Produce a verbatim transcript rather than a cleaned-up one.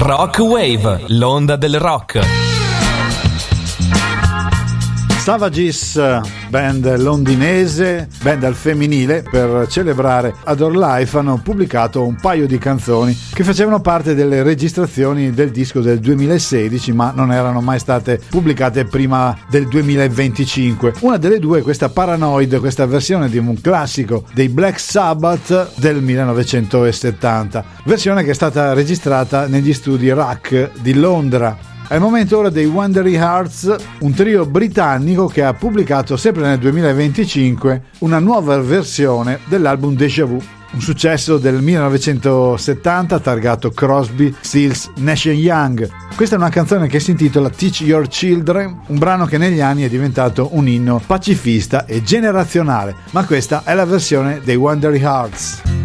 Rock Wave, l'onda del rock. Savages, band londinese, band al femminile, per celebrare Adore Life hanno pubblicato un paio di canzoni che facevano parte delle registrazioni del disco del duemilasedici, ma non erano mai state pubblicate prima del duemilaventicinque. Una delle due è questa Paranoid, questa versione di un classico dei Black Sabbath del millenovecentosettanta, versione che è stata registrata negli studi R A C di Londra. È il momento ora dei Wandering Hearts, un trio britannico che ha pubblicato sempre nel duemilaventicinque una nuova versione dell'album Déjà Vu, un successo del millenovecentosettanta targato Crosby, Stills, Nash and Young. Questa è una canzone che si intitola Teach Your Children, un brano che negli anni è diventato un inno pacifista e generazionale, ma questa è la versione dei Wandering Hearts.